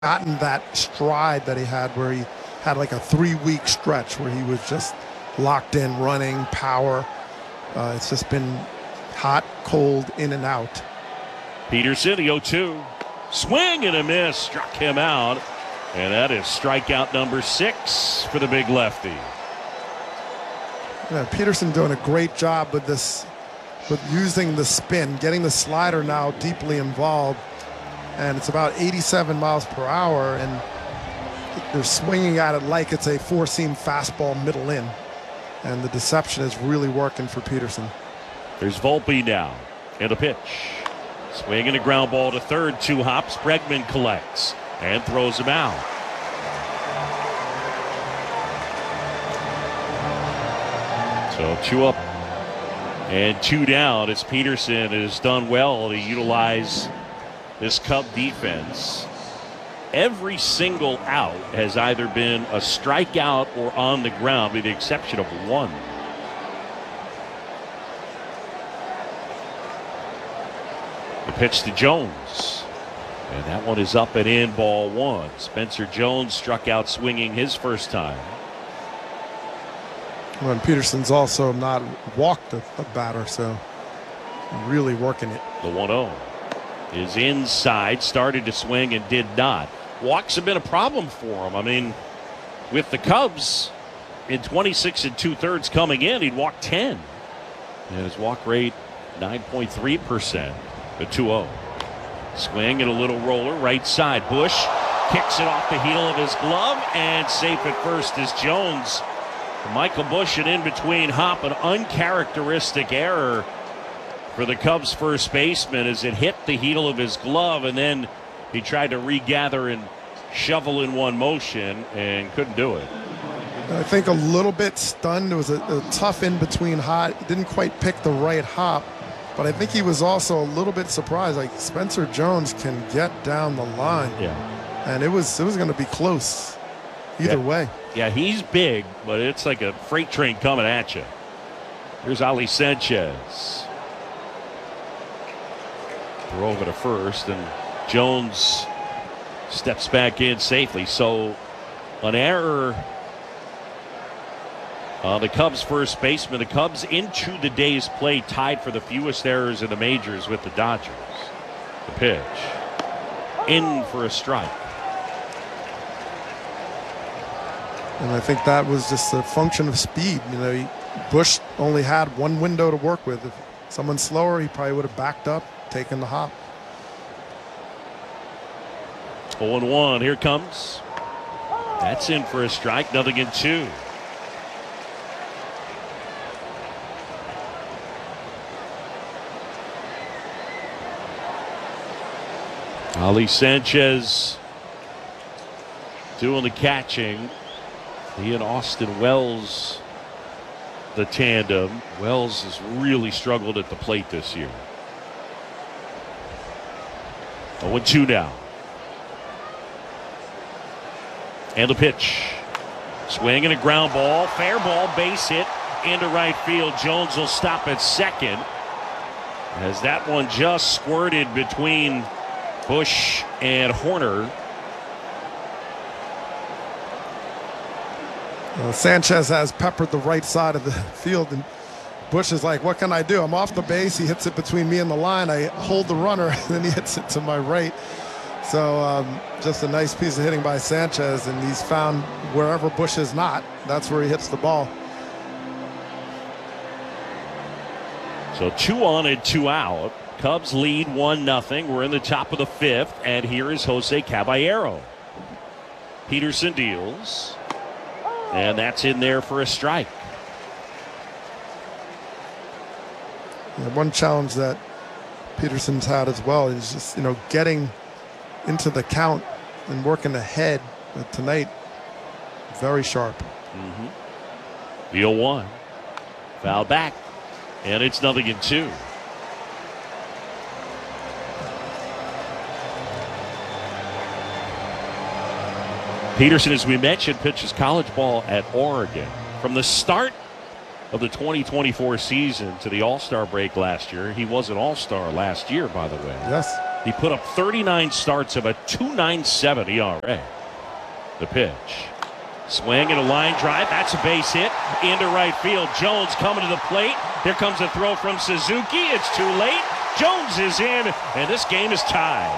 gotten that stride that he had where he had like a 3-week stretch where he was just locked in, running, power. It's just been hot, cold, in and out. Peterson, the 0-2. Swing and a miss. Struck him out. And that is strikeout number 6 for the big lefty. Yeah, Peterson doing a great job with this, with using the spin, getting the slider now deeply involved. And it's about 87 miles per hour, and they're swinging at it like it's a 4-seam fastball middle in. And the deception is really working for Peterson. There's Volpe now, and a pitch. Swing and a ground ball to third, 2 hops. Bregman collects and throws him out. So 2 up and 2 down as Peterson has done well to utilize this Cub defense. Every single out has either been a strikeout or on the ground, with the exception of 1. The pitch to Jones. And that one is up and in, ball 1. Spencer Jones struck out swinging his first time. Well, and Peterson's also not walked a batter, so really working it. The 1-0 is inside, started to swing and did not. Walks have been a problem for him. I mean, with the Cubs in 26 2/3 coming in, he'd walk 10. And his walk rate 9.3%. The 2-0. Swing and a little roller right side. Bush kicks it off the heel of his glove, and safe at first is Jones. Michael Bush, an in between hop, an uncharacteristic error for the Cubs first baseman as it hit the heel of his glove, and then he tried to regather and shovel in one motion and couldn't do it. I think a little bit stunned. It was a tough in-between hop. He didn't quite pick the right hop, but I think he was also a little bit surprised. Like, Spencer Jones can get down the line. Yeah. And it was going to be close either way. Yeah, he's big, but it's like a freight train coming at you. Here's Ali Sanchez. Throw over to first, and Jones steps back in safely. So an error on the Cubs first baseman. The Cubs into the day's play tied for the fewest errors in the majors with the Dodgers. The pitch in for a strike. And I think that was just a function of speed. You know, Bush only had one window to work with. If someone's slower, he probably would have backed up, taken the hop. 0-1, here comes. That's in for a strike, 0-2. Ali Sanchez doing the catching. He and Austin Wells, the tandem. Wells has really struggled at the plate this year. 0-2 now. And the pitch. Swing and a ground ball. Fair ball, base hit into right field. Jones will stop at second, as that one just squirted between Bush and Horner. Sanchez has peppered the right side of the field, and Bush is like, what can I do? I'm off the base. He hits it between me and the line. I hold the runner, and then he hits it to my right. So just a nice piece of hitting by Sanchez, and he's found wherever Bush is not, that's where he hits the ball. So 2 on and 2 out. Cubs lead 1-0. We're in the top of the 5th, and here is Jose Caballero. Peterson deals, and that's in there for a strike. Yeah, one challenge that Peterson's had as well is just, getting into the count and working ahead. But tonight, very sharp. The 0-1. Foul back, and it's 0-2. Peterson, as we mentioned, pitches college ball at Oregon. From the start of the 2024 season to the All-Star break last year, he was an All-Star last year, by the way. Yes. He put up 39 starts of a 2.97 ERA. The pitch. Swing and a line drive. That's a base hit into right field. Jones coming to the plate. Here comes a throw from Suzuki. It's too late. Jones is in, and this game is tied.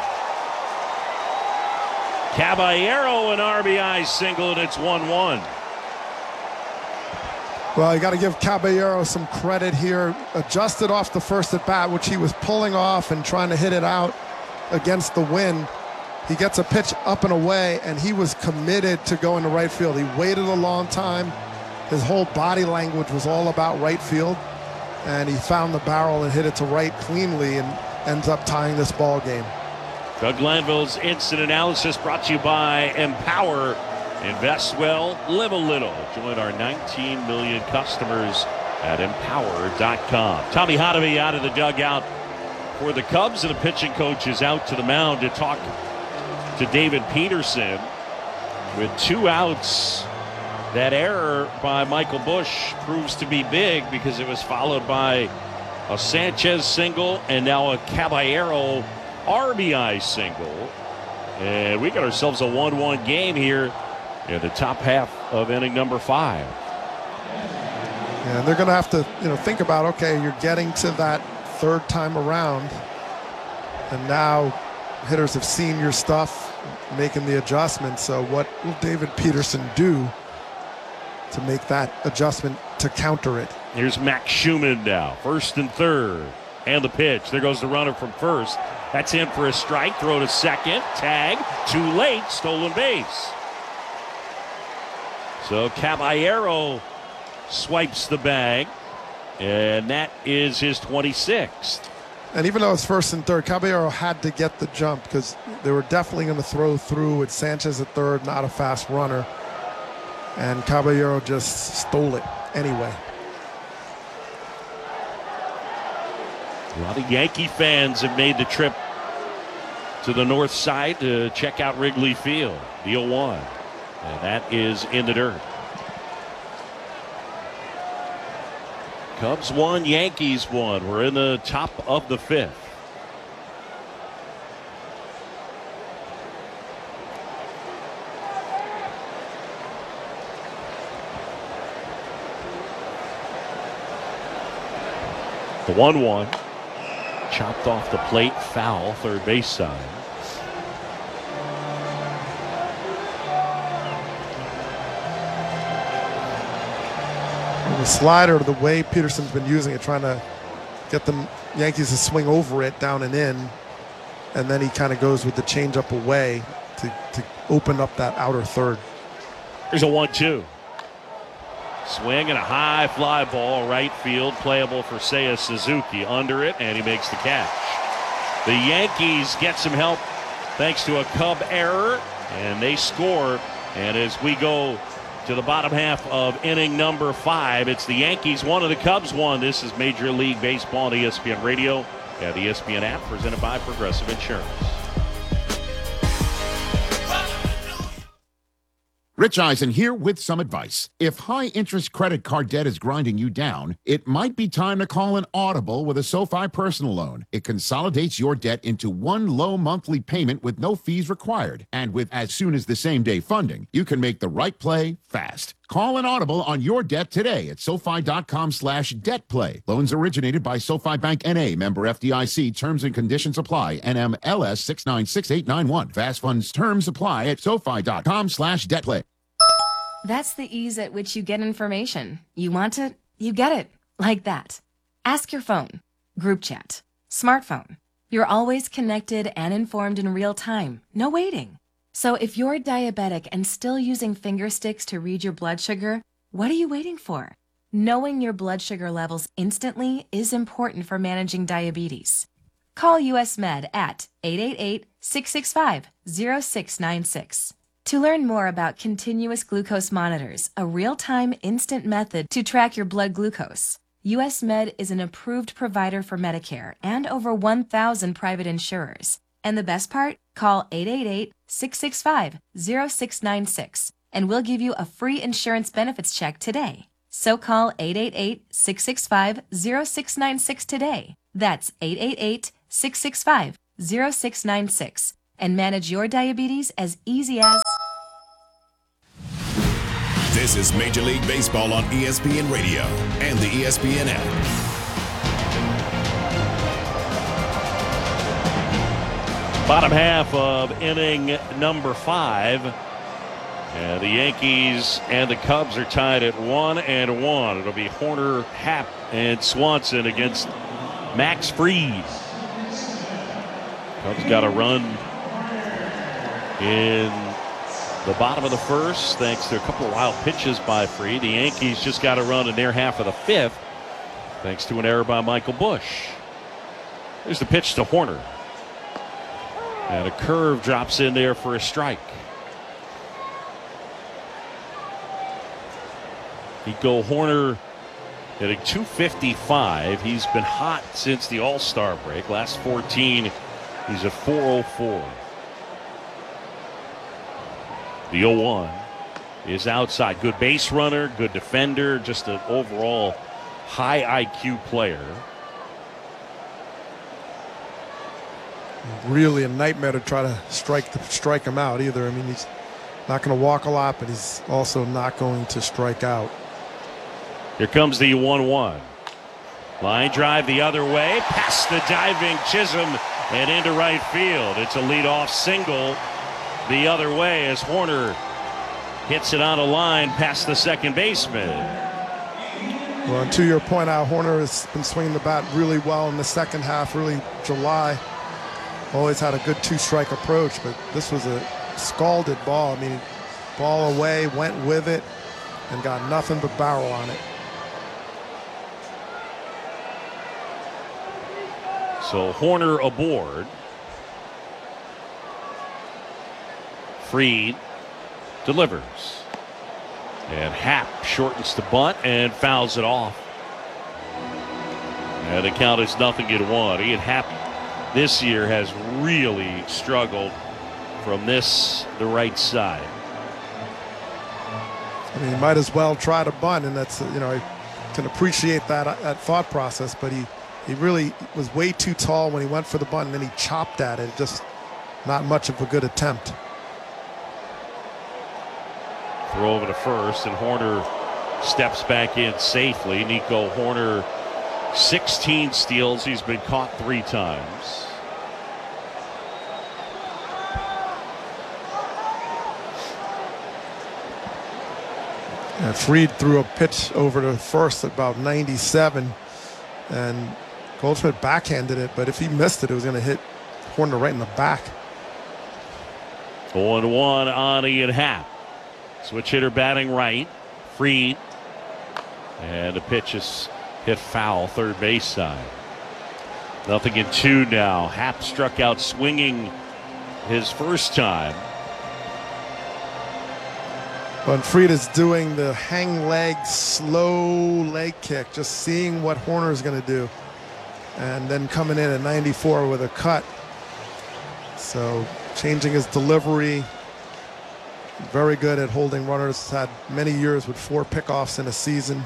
Caballero an RBI single, and it's 1-1. Well, you got to give Caballero some credit here. Adjusted off the first at bat, which he was pulling off and trying to hit it out against the wind. He gets a pitch up and away, and he was committed to going to right field. He waited a long time. His whole body language was all about right field, and he found the barrel and hit it to right cleanly and ends up tying this ball game. Doug Glanville's instant analysis brought to you by Empower. Invest well, live a little. Join our 19 million customers at empower.com. Tommy Hotovy out of the dugout for the Cubs, and the pitching coach is out to the mound to talk to David Peterson. With 2 outs, that error by Michael Busch proves to be big because it was followed by a Sanchez single and now a Caballero RBI single. And we got ourselves a 1-1 game here in the top half of inning number 5. Yeah, and they're going to have to, think about, okay, you're getting to that third time around, and now hitters have seen your stuff, making the adjustment. So what will David Peterson do to make that adjustment to counter it? Here's Max Schumann now, first and third, and the pitch. There goes the runner from first. That's in for a strike. Throw to second. Tag. Too late. Stolen base. So Caballero swipes the bag, and that is his 26th. And even though it's first and third, Caballero had to get the jump because they were definitely going to throw through with Sanchez at third, not a fast runner. And Caballero just stole it anyway. A lot of Yankee fans have made the trip to the north side to check out Wrigley Field, the 0-1. And that is in the dirt. Cubs 1, Yankees 1. We're in the top of the 5th. The 1-1. Chopped off the plate, foul, third base side. The slider, the way Peterson's been using it, trying to get the Yankees to swing over it down and in, and then he kind of goes with the changeup away to open up that outer third. Here's a 1-2. Swing and a high fly ball, right field, playable for Seiya Suzuki. Under it, and he makes the catch. The Yankees get some help thanks to a Cub error, and they score. And as we go to the bottom half of inning number 5, it's the Yankees 1 and the Cubs 1. This is Major League Baseball on ESPN Radio and the ESPN app, presented by Progressive Insurance. Rich Eisen here with some advice. If high-interest credit card debt is grinding you down, it might be time to call an Audible with a SoFi personal loan. It consolidates your debt into one low monthly payment with no fees required. And with as soon as the same-day funding, you can make the right play fast. Call an Audible on your debt today at SoFi.com/debtplay. Loans originated by SoFi Bank N.A., member FDIC. Terms and conditions apply. NMLS 696891. Fast funds terms apply at SoFi.com/debtplay. That's the ease at which you get information. You want it, you get it. Like that. Ask your phone. Group chat. Smartphone. You're always connected and informed in real time. No waiting. So if you're diabetic and still using finger sticks to read your blood sugar, what are you waiting for? Knowing your blood sugar levels instantly is important for managing diabetes. Call US Med at 888-665-0696. To learn more about continuous glucose monitors, a real-time instant method to track your blood glucose, US Med is an approved provider for Medicare and over 1,000 private insurers. And the best part? Call 888-665-0696 and we'll give you a free insurance benefits check today. So call 888-665-0696 today. That's 888-665-0696. 0696 and manage your diabetes as easy as... This is Major League Baseball on ESPN Radio and the ESPN app. Bottom half of inning number 5. And the Yankees and the Cubs are tied at 1-1. It'll be Hoerner, Happ, and Swanson against Max Fried. Cubs got a run in the bottom of the first thanks to a couple of wild pitches by Fried. The Yankees just got a run in their half of the 5th thanks to an error by Michael Busch. Here's the pitch to Hoerner. And a curve drops in there for a strike. Nico Hoerner hitting .255. He's been hot since the All-Star break. Last 14, he's at .404. The 0-1 is outside. Good base runner, good defender, just an overall high IQ player. Really a nightmare to try to strike him out either. I mean, he's not going to walk a lot, but he's also not going to strike out. Here comes the 1-1. Line drive the other way, past the diving Chisholm and into right field. It's a leadoff single the other way as Hoerner hits it on a line past the second baseman. Well, and to your point out, Hoerner has been swinging the bat really well in the second half, really July. Always had a good 2-strike approach, but this was a scalded ball. I mean, ball away, went with it, and got nothing but barrel on it. So Hoerner aboard. Fried delivers. And Happ shortens the bunt and fouls it off. And the count is 0-1. Ian Happ this year has really struggled from the right side. I mean, he might as well try to bunt, and that's, I can appreciate that thought process, but he really was way too tall when he went for the bunt, and then he chopped at it. Just not much of a good attempt. Throw over to first, and Hoerner steps back in safely. Nico Hoerner, 16 steals. He's been caught 3 times. And Fried threw a pitch over to first at about 97, and Goldschmidt backhanded it, but if he missed it, it was going to hit Hoerner right in the back. 0-1 on Ian Happ. Switch hitter batting right. Fried. And the pitch is hit foul, third base side. 0-2 now. Happ struck out swinging his first time. But Fried is doing the hang leg, slow leg kick, just seeing what Hoerner is going to do. And then coming in at 94 with a cut. So changing his delivery. Very good at holding runners. Had many years with 4 pickoffs in a season.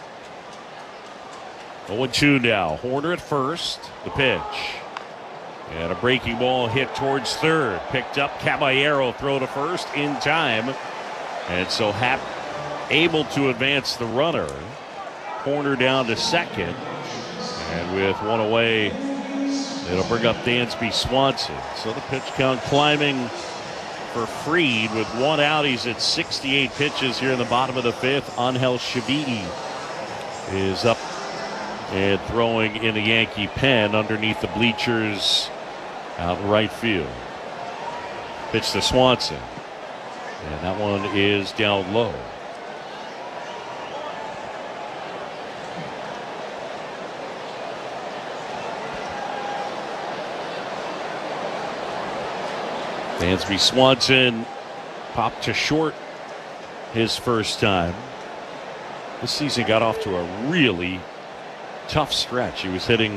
0-2 now. Hoerner at first. The pitch. And a breaking ball hit towards third. Picked up. Caballero throw to first in time. And so Happ able to advance the runner. Hoerner down to second. And with one away, it'll bring up Dansby Swanson. So the pitch count climbing for Fried with 1 out. He's at 68 pitches here in the bottom of the 5th. Angel Shaviti is up and throwing in the Yankee pen underneath the bleachers out in right field. Pitch to Swanson. And that one is down low. Dansby Swanson popped to short his first time. This season got off to a really tough stretch. He was hitting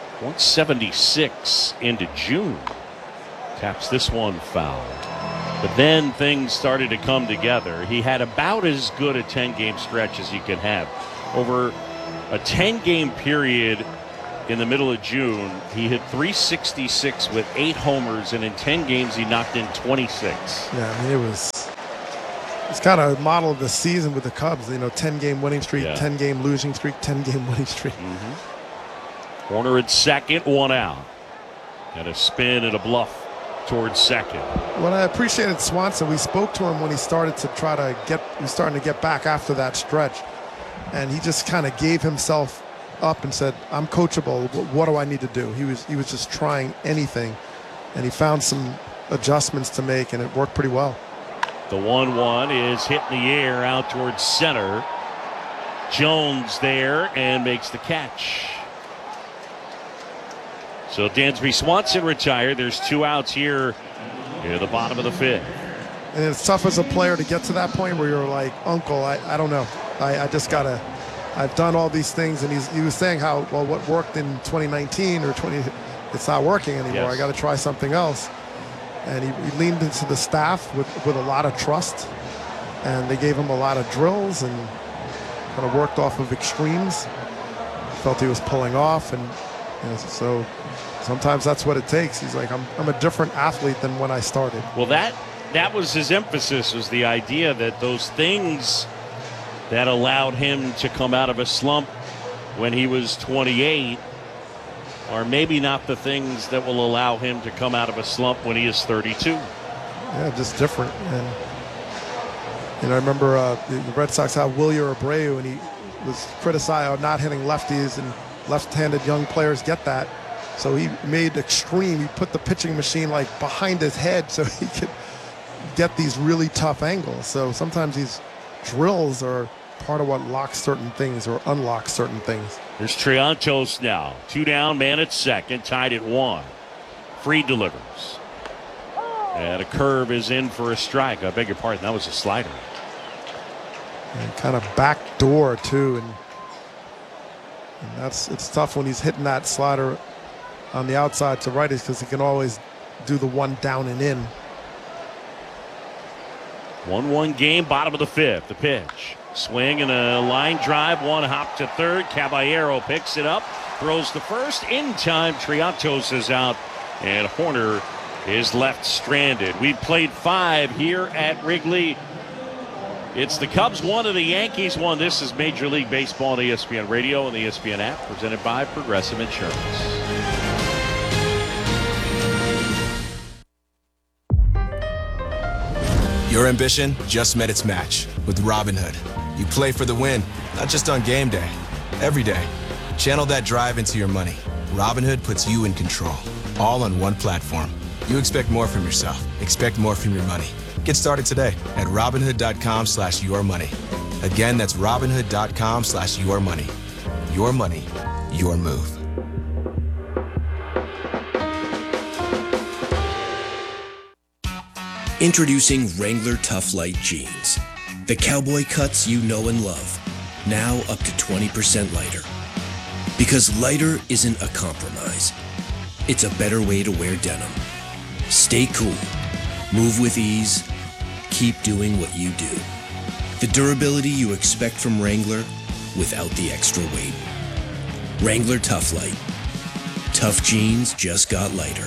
176 into June. Taps this one foul. But then things started to come together. He had about as good a 10-game stretch as you can have. Over a 10-game period in the middle of June, he hit .366 with 8 homers, and in 10 games he knocked in 26. Yeah, I mean, it's kind of a model of the season with the Cubs. 10-game winning streak, 10-game losing streak, 10-game winning streak. Corner at second, 1 out. And a spin and a bluff towards second. What I appreciated Swanson, we spoke to him when he started to he was starting to get back after that stretch. And he just kind of gave himself up and said, I'm coachable. What do I need to do? He was just trying anything. And he found some adjustments to make, and it worked pretty well. The 1-1 is hit in the air out towards center. Jones there and makes the catch. So Dansby Swanson retired. There's 2 outs here near the bottom of the 5th. And it's tough as a player to get to that point where you're like, Uncle, I don't know. I just got to, I've done all these things. And he was saying how, well, what worked in 2019 or it's not working anymore. Yes. I got to try something else. And he leaned into the staff with a lot of trust. And they gave him a lot of drills and kind of worked off of extremes. Felt he was pulling off. And so sometimes that's what it takes. He's like, I'm a different athlete than when I started. Well, that was his emphasis, was the idea that those things that allowed him to come out of a slump when he was 28 are maybe not the things that will allow him to come out of a slump when he is 32. Yeah, just different. And I remember the Red Sox had Wilyer Abreu, and he was criticized on not hitting lefties, and left-handed young players get that. So he made extreme. He put the pitching machine like behind his head so he could get these really tough angles. So sometimes these drills are part of what locks certain things or unlocks certain things. There's Triantos now. 2 down, man at second, tied at 1. Fried delivers. And a curve is in for a strike. I beg your pardon, that was a slider. And kind of backdoor too, and it's tough when he's hitting that slider on the outside to righties because he can always do the one down and in. 1-1 game, bottom of the 5th. The pitch. Swing and a line drive. 1 hop to third. Caballero picks it up. Throws the first. In time, Triantos is out. And Horner is left stranded. We played 5 here at Wrigley. It's the Cubs 1 and the Yankees 1. This is Major League Baseball on ESPN Radio and the ESPN app, presented by Progressive Insurance. Your ambition just met its match with Robinhood. You play for the win, not just on game day, every day. Channel that drive into your money. Robinhood puts you in control, all on one platform. You expect more from yourself. Expect more from your money. Get started today at Robinhood.com/yourmoney. Again, that's Robinhood.com/yourmoney. Your money, your move. Introducing Wrangler Tough Light Jeans. The cowboy cuts you know and love. Now up to 20% lighter. Because lighter isn't a compromise. It's a better way to wear denim. Stay cool. Move with ease. Keep doing what you do. The durability you expect from Wrangler without the extra weight. Wrangler Tough Light. Tough jeans just got lighter.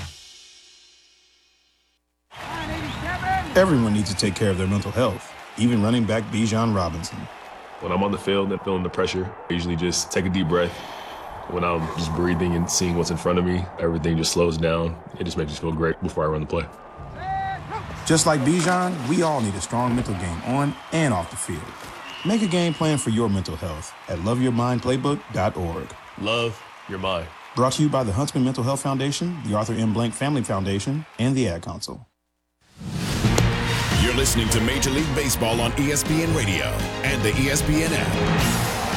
Everyone needs to take care of their mental health, even running back Bijan Robinson. When I'm on the field and feeling the pressure, I usually just take a deep breath. When I'm just breathing and seeing what's in front of me, everything just slows down. It just makes me feel great before I run the play. Just like Bijan, we all need a strong mental game on and off the field. Make a game plan for your mental health at loveyourmindplaybook.org. Love your mind. Brought to you by the Huntsman Mental Health Foundation, the Arthur M. Blank Family Foundation, and the Ad Council. You're listening to Major League Baseball on ESPN Radio and the ESPN app.